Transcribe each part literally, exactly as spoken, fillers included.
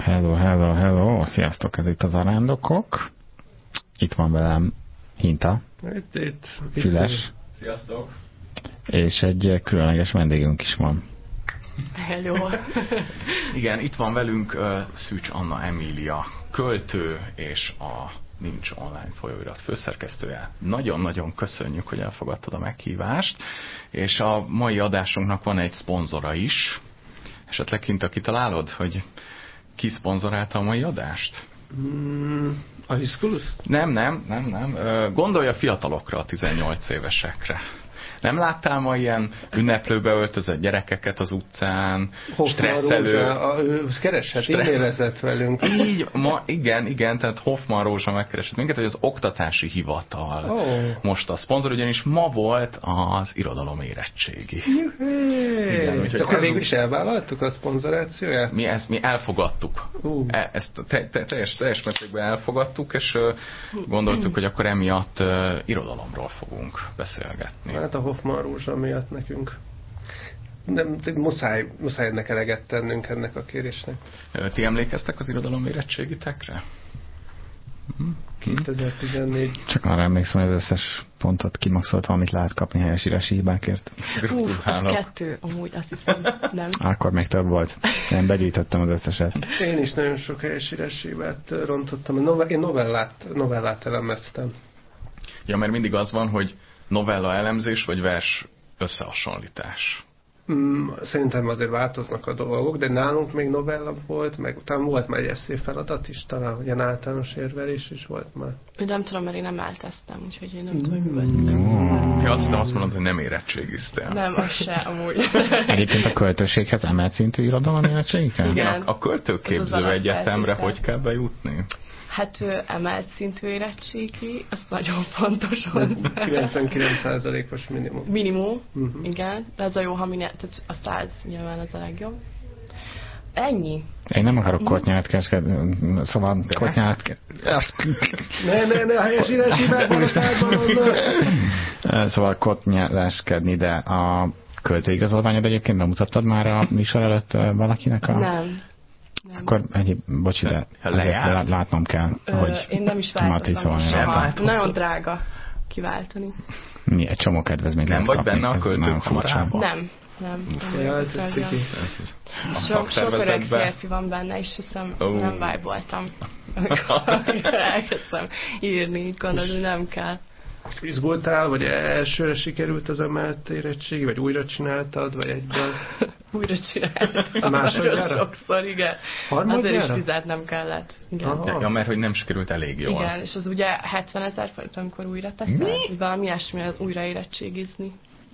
Hello, hello, hello, sziasztok, ez itt az Arándokok. Itt van velem Hinta, itt, itt, Füles, sziasztok, és egy különleges vendégünk is van. Hello. Igen, itt van velünk uh, Szűcs Anna Emília, költő és a Nincs Online folyóirat főszerkesztője. Nagyon-nagyon köszönjük, hogy elfogadtad a meghívást, és a mai adásunknak van egy szponzora is. Esetleg Hinta, kitalálod, hogy ki szponzorálta a mai adást? Mm, a Hisculus? Nem, nem, nem, nem. Gondolj a fiatalokra, a tizennyolc évesekre. Nem láttál ma ilyen ünneplőbe öltözött gyerekeket az utcán, Hoffman stresszelő... Rózsa, ő kereshet, stressz... e-mailezett velünk. Így, ma, igen, igen, tehát Hoffman Rózsa megkeresett minket, hogy az oktatási hivatal oh. most a szponzor, ugyanis ma volt az irodalom érettségi. Igen, úgyhogy akkor végül is elvállaltuk a szponzorációját? Mi ezt mi elfogadtuk. Uh. E, ezt te, te, teljes, teljes mértékben elfogadtuk, és uh, gondoltuk, hogy akkor emiatt uh, irodalomról fogunk beszélgetni. Hát a Hoffman Rózsa miatt nekünk. Nem, muszáj, muszáj ennek eleget tennünk ennek a kérésnek. Ti emlékeztek az irodalom érettségitekre? Hm? kétezer-tizennégy Csak arra emlékszem, hogy az összes pontot kimaxoltam, amit lehet kapni helyesírási hibákért. Hú, az kettő, amúgy azt hiszem, nem? Akkor még több volt. Én begyűjtöttem az összeset. Én is nagyon sok helyesírási hibát rontottam. Én novellát, novellát elemeztem. Ja, mert mindig az van, hogy novella elemzés vagy vers összehasonlítás. Mm, szerintem azért változnak a dolgok, de nálunk még novella volt, meg utána volt már egy esszé feladat is, talán ilyen általános érvelés is volt már. Nem tudom, mert én nem eltesztem, úgyhogy én nem tudom, hogy Ja, azt hiszem azt mondod, hogy nem érettségiztél. Nem, az se, amúgy. Egyébként a költőséghez emelt szintű irodalom érettségikkel? Igen, a, a költőképző egyetemre hogy kell bejutni? Hát ő emelt szintű érettségi, az nagyon fontos. kilencvenkilenc százalékos minimum. Minimum, uh-huh. Igen. De az a jó, ha minél, tehát a száz nyilván az a legjobb. Ennyi. Én nem akarok kortnyát kereskedni, szóval kortnyát kereskedni. Ne, ne, ne, a helyesírás hibákban a százban vannak. Szóval kortnyáskedni, de a költőigazolványod egyébként bemutattad már a műsor előtt valakinek a... Nem. Nem. Akkor egyéb, bocsi, de azért látnom kell, Ö, hogy én nem is változom soha. Nagyon drága kiváltani. Mi, egy csomó kedvezményt nem lehet vagy kapni. benne a költőkamarában? Nem, nem. Ja, Sok, sok öreg férfi van benne, és hiszem oh. nem vibe-oltam. Elkezdtem írni, így gondolom, hogy nem kell. Izgultál, vagy elsőre sikerült az emelt érettségi, vagy újra csináltad, vagy egyből? Újra csináltam. Másodjára? Sokszor, igen. Harmadjára? Azért is fizet nem kellett. Igen. Ja, mert hogy nem sikerült elég jól. Igen, és az ugye hetvenezer forint, amikor újra teszed. Mi? Valami ilyesmi, az újra érettségizni.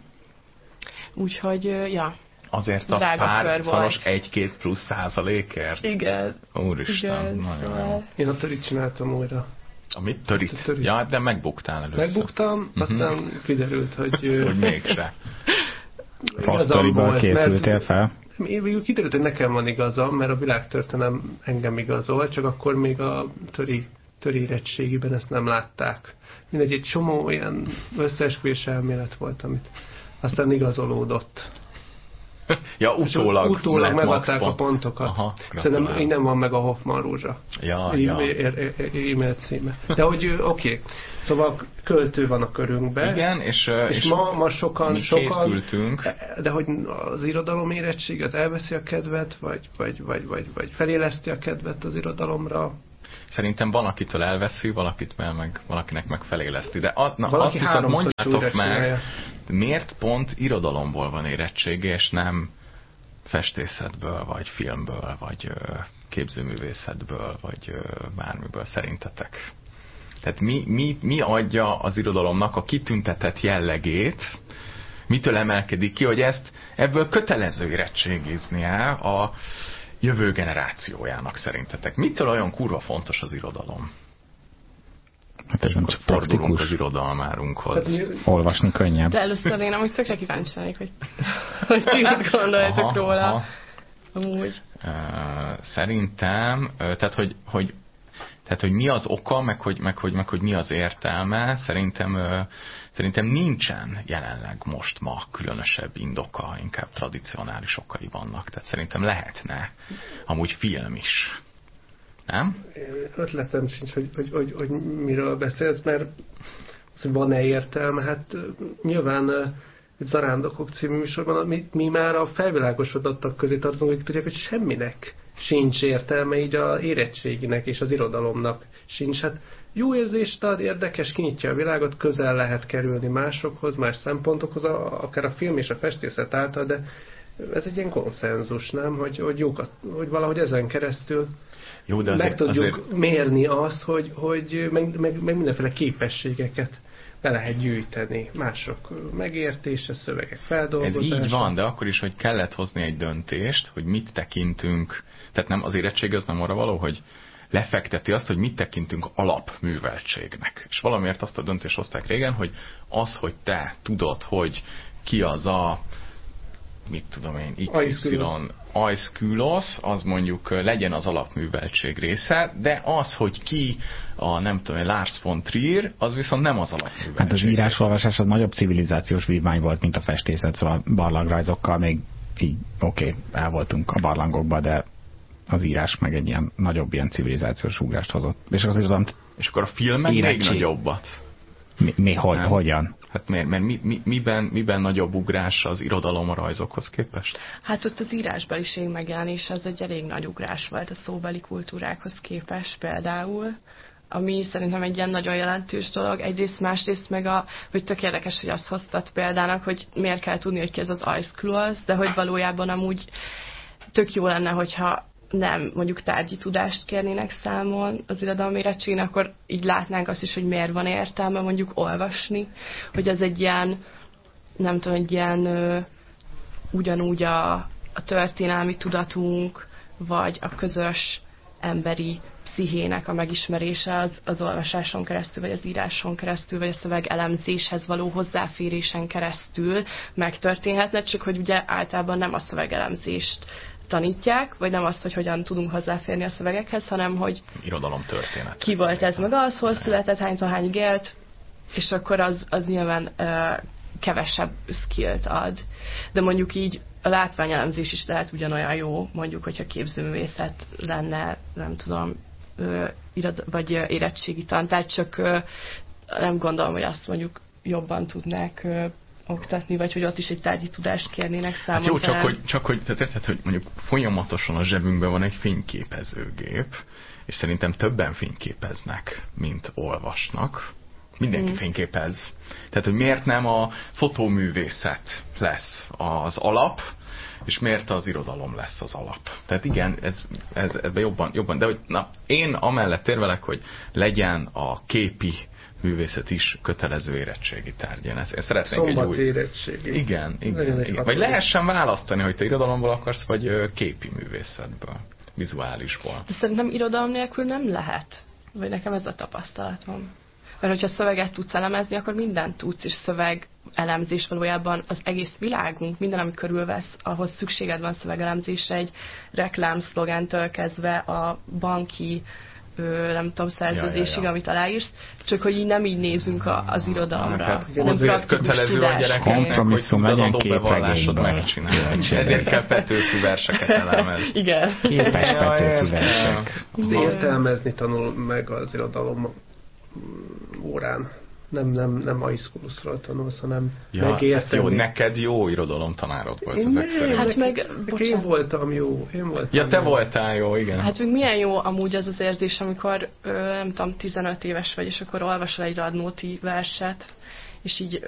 Úgyhogy, ja. Azért a pár szaros egy-két plusz százalékért? Igen. Úristen, igen, nagyon szóval... jó. Én a törit csináltam újra. Amit? Törit? A törit. Ja, de megbuktál először. Megbuktam, aztán uh-huh. kiderült, hogy... hogy mégse. Rossz töriből készültél fel? Én végül kiderült, hogy nekem van igazam, mert a világtörténelem engem igazol, csak akkor még a töri, töri érettségiben ezt nem látták. Mindegy, egy csomó ilyen összeesküvés elmélet volt, amit aztán igazolódott. Ja, utólag, utólag megadták a pontokat. Aha, szerintem innen van meg a Hoffman Rózsa. Ja, ja. E-mail címe. De hogy oké, okay. Szóval költő van a körünkben. Igen, és, és, és ma, ma sokan, mi sokan készültünk. De hogy az irodalom érettség az elveszi a kedvet, vagy, vagy, vagy, vagy, vagy feléleszti a kedvet az irodalomra? Szerintem valakitől elveszi, valakit meg, valakinek meg feléleszti. De az, na, azt viszont mondjátok meg, miért pont irodalomból van érettsége, és nem festészetből, vagy filmből, vagy ö, képzőművészetből, vagy ö, bármiből szerintetek? Tehát mi, mi, mi adja az irodalomnak a kitüntetett jellegét, mitől emelkedik ki, hogy ezt ebből kötelező érettségiznie a jövő generációjának szerintetek? Mitől olyan kurva fontos az irodalom? Hát ez nem csak praktikus. Az irodalmárunkhoz. Hát, olvasni könnyebb. De először én amúgy tökre kíváncsi lennék, hogy, hogy ti mit gondoljátok aha, róla. Aha. Amúgy. Uh, szerintem, uh, tehát, hogy, hogy, tehát, hogy mi az oka, meg hogy, meg, hogy, meg, hogy mi az értelme, szerintem, uh, szerintem nincsen jelenleg most ma különösebb indoka, inkább tradicionális okai vannak. Tehát szerintem lehetne amúgy film is. Nem? Ötletem sincs, hogy, hogy, hogy, hogy miről beszélsz, mert hogy van-e értelme, hát nyilván Zarándokok című műsorban mi, mi már a felvilágosodottak közé tartozunk, hogy tudják, hogy semminek sincs értelme, így a érettséginek és az irodalomnak sincs. Hát jó érzést ad, érdekes, kinyitja a világot, közel lehet kerülni másokhoz, más szempontokhoz, akár a film és a festészet által, de ez egy ilyen konszenzus, nem? Hogy, hogy, jókat, hogy valahogy ezen keresztül jó, de azért, meg tudjuk azért... mérni azt, hogy, hogy meg, meg, meg mindenféle képességeket be lehet gyűjteni. Mások megértése, szövegek feldolgozása. Ez így van, de akkor is, hogy kellett hozni egy döntést, hogy mit tekintünk, tehát nem az érettség az nem arra való, hogy lefekteti azt, hogy mit tekintünk alapműveltségnek. És valamiért azt a döntést hozták régen, hogy az, hogy te tudod, hogy ki az a mit tudom én, iksz ipszilon ajszkülosz, az mondjuk legyen az alapműveltség része, de az, hogy ki a nem tudom, Lars von Trier, az viszont nem az alapműveltség. Hát az írásolvasás az nagyobb civilizációs vívmány volt, mint a festészet, szóval barlangrajzokkal még így oké, okay, el voltunk a barlangokba, de az írás meg egy ilyen nagyobb ilyen civilizációs ugrást hozott. És az irodalom és akkor a film meg még nagyobbat. Mi, mi hogy, hogyan? Hát miért? Mert mi, mi, miben, miben nagyobb ugrás az irodalom a rajzokhoz képest? Hát ott az írásbeliség megjelenés az egy elég nagy ugrás volt a szóbeli kultúrákhoz képest például, ami szerintem egy ilyen nagyon jelentős dolog. Egyrészt, másrészt meg a, hogy tök érdekes, hogy azt hoztat példának, hogy miért kell tudni, hogy ki ez az ajszkülosz, de hogy valójában amúgy tök jó lenne, hogyha nem mondjuk tárgyi tudást kérnének számon az irodalmi érettségén, akkor így látnánk azt is, hogy miért van értelme mondjuk olvasni, hogy ez egy ilyen, nem tudom, egy ilyen ö, ugyanúgy a, a történelmi tudatunk, vagy a közös emberi pszichének a megismerése az, az olvasáson keresztül, vagy az íráson keresztül, vagy a szöveg elemzéshez való hozzáférésen keresztül megtörténhetne, csak hogy ugye általában nem a szövegelemzést tanítják, vagy nem azt, hogy hogyan tudunk hozzáférni a szövegekhez, hanem hogy irodalom történet. Ki volt ez meg az, hol született, hánytól hányig élt, és akkor az, az nyilván uh, kevesebb skillt ad. De mondjuk így a látványelemzés is lehet ugyanolyan jó, mondjuk, hogyha képzőművészet lenne, nem tudom, uh, irad, vagy uh, érettségi tantárgy, csak uh, nem gondolom, hogy azt mondjuk jobban tudnák uh, oktatni, vagy hogy ott is egy tárgyi tudást kérnének számon. Hát jó, csak hogy, csak hogy, tehát érted, hogy mondjuk folyamatosan a zsebünkben van egy fényképezőgép, és szerintem többen fényképeznek, mint olvasnak. Mindenki mm. fényképez. Tehát, hogy miért nem a fotóművészet lesz az alap, és miért az irodalom lesz az alap. Tehát igen, ez, ez, ebben jobban, jobban, de hogy na, én amellett érvelek, hogy legyen a képi művészet is kötelező érettségi tárgyan. Ezt szeretnénk egy új... érettségi. Igen, igen, igen. Vagy lehessen választani, hogy te irodalomból akarsz, vagy képi művészetből, vizuálisból. De szerintem irodalom nélkül nem lehet. Vagy nekem ez a tapasztalatom. Mert hogyha szöveget tudsz elemezni, akkor mindent tudsz, és szöveg elemzés valójában az egész világunk, minden, ami körülvesz, ahhoz szükséged van szövegelemzésre, egy reklámszlogántól kezdve a banki Ö, nem tudom, szerződésig, ja, ja, ja. amit aláírsz, csak hogy így nem így nézünk a, az irodalomra. Hát, nem kötelező a gyerekeknek, kompromisszum legyen képregényben. Ezért kell Petőfi verseket elemezni. Igen. Képes Petőfi versek. Értelmezni tanul meg az irodalom órán. Nem, nem, nem aiszkuluszról tanulsz, hanem ja, megérteni. Jó, neked jó irodalomtanárod volt én ezek szerint. Hát meg, én voltam jó. Én voltam ja, te jó. voltál jó, igen. Hát még milyen jó amúgy az az érzés, amikor, ö, nem tudom, tizenöt éves vagy, és akkor olvasol egy Radnóti verset, és így